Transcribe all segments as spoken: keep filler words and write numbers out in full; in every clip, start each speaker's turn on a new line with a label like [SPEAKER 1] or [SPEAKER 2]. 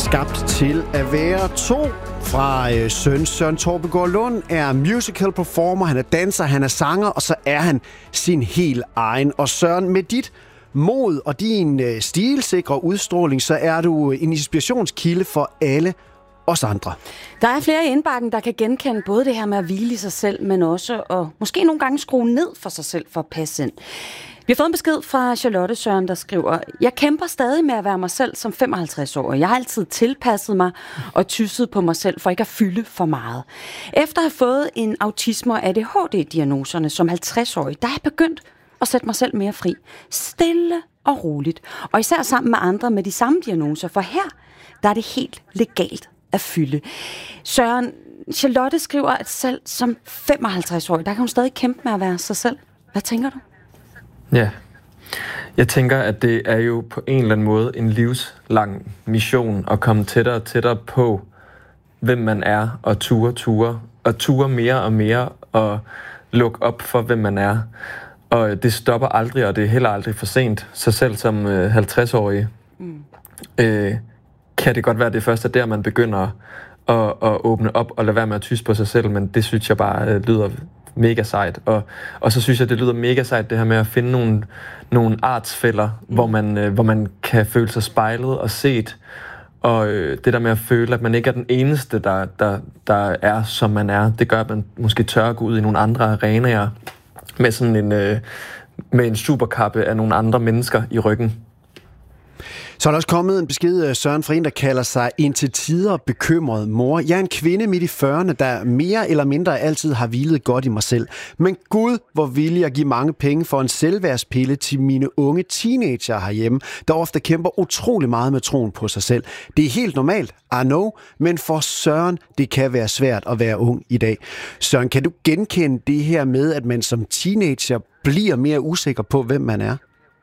[SPEAKER 1] Skabt til at være to fra øh, Søren. Søren Torpegaard Lund er musical performer, han er danser, han er sanger, og så er han sin helt egen. Og Søren, med dit mod og din øh, stilsikre udstråling, så er du en inspirationskilde for alle os andre.
[SPEAKER 2] Der er flere i indbakken, der kan genkende både det her med at hvile i sig selv, men også og måske nogle gange skrue ned for sig selv for at passe ind. Vi har fået en besked fra Charlotte Søren, der skriver: Jeg kæmper stadig med at være mig selv som femoghalvtreds-årig. Jeg har altid tilpasset mig og tysset på mig selv for ikke at fylde for meget. Efter at have fået en autisme- og A D H D-diagnoserne som halvtreds-årig, der er jeg begyndt at sætte mig selv mere fri. Stille og roligt. Og især sammen med andre med de samme diagnoser, for her der er det helt legalt at fylde. Søren, Charlotte skriver, at selv som femoghalvtreds-årig, der kan hun stadig kæmpe med at være sig selv. Hvad tænker du?
[SPEAKER 3] Ja, jeg tænker, at det er jo på en eller anden måde en livslang mission at komme tættere og tættere på, hvem man er, og ture, ture, og ture mere og mere, og lukke op for, hvem man er. Og det stopper aldrig, og det er heller aldrig for sent. Så selv som øh, halvtreds-årig mm. øh, kan det godt være, at det først er der, man begynder at, at åbne op og lade være med at tyse på sig selv, men det synes jeg bare øh, lyder mega sejt. Og, og så synes jeg, det lyder mega sejt, det her med at finde nogle, nogle artsfæller, mm. hvor, man, øh, hvor man kan føle sig spejlet og set. Og øh, det der med at føle, at man ikke er den eneste, der, der, der er, som man er, det gør, at man måske tør at gå ud i nogle andre arenaer med sådan en, øh, med en superkappe af nogle andre mennesker i ryggen.
[SPEAKER 1] Så er der også kommet en besked, Søren, fra en, der kalder sig en til tider bekymret mor. Jeg er en kvinde midt i fyrrerne, der mere eller mindre altid har hvilet godt i mig selv. Men Gud, hvor vil jeg give mange penge for en selvværdspille til mine unge teenager herhjemme, der ofte kæmper utrolig meget med troen på sig selv. Det er helt normalt, I know, men for Søren, det kan være svært at være ung i dag. Søren, kan du genkende det her med, at man som teenager bliver mere usikker på, hvem man er?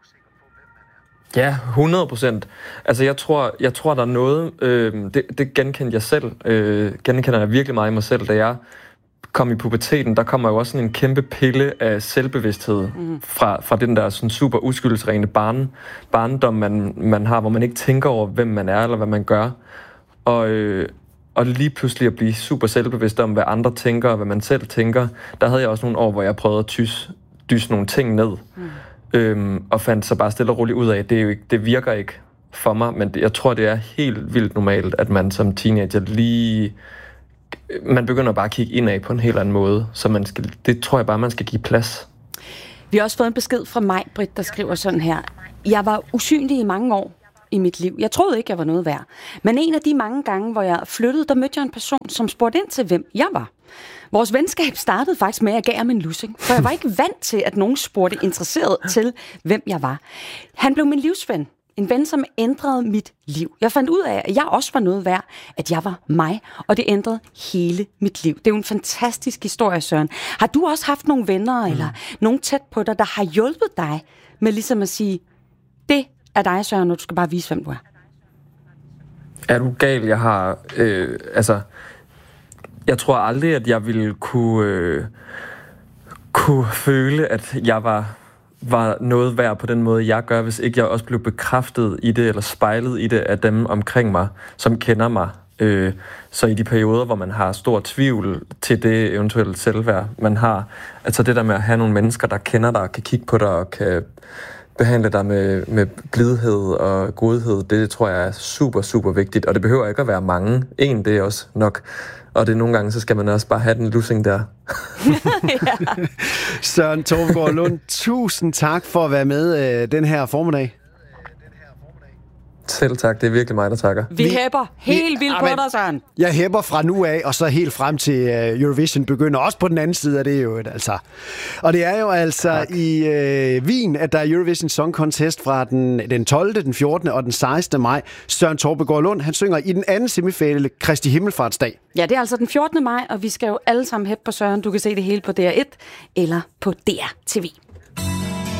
[SPEAKER 3] Ja, hundrede procent. Altså, jeg tror, jeg tror, der er noget... Øh, det, det genkender jeg selv. Øh, genkender jeg virkelig meget i mig selv. Da jeg kom i puberteten, der kommer jo også sådan en kæmpe pille af selvbevidsthed mm. fra, fra den der sådan super uskyldsrene barn, barndom, man, man har, hvor man ikke tænker over, hvem man er, eller hvad man gør. Og, øh, og lige pludselig at blive super selvbevidst om, hvad andre tænker, og hvad man selv tænker. Der havde jeg også nogle år, hvor jeg prøvede at tys, dyse nogle ting ned. Mm. Øhm, og fandt så bare stille og roligt ud af, at det, er jo ikke, det virker ikke for mig, men det, jeg tror, det er helt vildt normalt, at man som teenager lige... Man begynder bare at kigge indad på en helt anden måde, så man skal, det tror jeg bare, man skal give plads.
[SPEAKER 2] Vi har også fået en besked fra mig, Britt, der skriver sådan her: Jeg var usynlig i mange år i mit liv. Jeg troede ikke, jeg var noget værd. Men en af de mange gange, hvor jeg flyttede, der mødte jeg en person, som spurgte ind til, hvem jeg var. Vores venskab startede faktisk med, at jeg gav ham en lussing, for jeg var ikke vant til, at nogen spurgte interesseret til, hvem jeg var. Han blev min livsven. En ven, som ændrede mit liv. Jeg fandt ud af, at jeg også var noget værd, at jeg var mig, og det ændrede hele mit liv. Det er jo en fantastisk historie, Søren. Har du også haft nogle venner, mm. eller nogen tæt på dig, der har hjulpet dig med ligesom at sige, det er dig, Søren, og du skal bare vise, hvem du er?
[SPEAKER 3] Er du gal? Jeg har... Øh, altså... Jeg tror aldrig, at jeg ville kunne, øh, kunne føle, at jeg var, var noget værd på den måde, jeg gør, hvis ikke jeg også blev bekræftet i det, eller spejlet i det af dem omkring mig, som kender mig. Øh, så i de perioder, hvor man har stor tvivl til det eventuelle selvværd, man har, altså det der med at have nogle mennesker, der kender dig, kan kigge på dig og kan behandle dig med, med blidhed og godhed, det tror jeg er super, super vigtigt. Og det behøver ikke at være mange. En, det er også nok. Og det er nogle gange, så skal man også bare have den lussing der.
[SPEAKER 1] ja. Søren Torpegaard Lund, tusind tak for at være med øh, den her formiddag.
[SPEAKER 3] Selv tak, det er virkelig mig, der takker.
[SPEAKER 2] Vi, vi hæpper helt vildt på dig, Søren.
[SPEAKER 1] Jeg hæpper fra nu af, og så helt frem til uh, Eurovision begynder. Også på den anden side af det jo, altså. Og det er jo altså tak. i uh, Wien, at der er Eurovision Song Contest fra den, den tolvte, den fjortende og den sekstende maj. Søren Torpegaard Lund, han synger i den anden semifinale Kristi Himmelfartsdag.
[SPEAKER 2] Ja, det er altså den fjortende maj, og vi skal jo alle sammen hæppe på Søren. Du kan se det hele på D R et eller på D R T V.